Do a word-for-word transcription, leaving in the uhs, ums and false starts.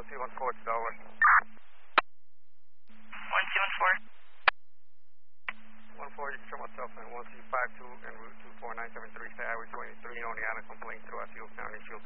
C one four, Delaware. one C one four. one four, you can show myself and one C five two and route two four nine seven three, say Highway twenty-three on the island complaint through Osceola County, Shield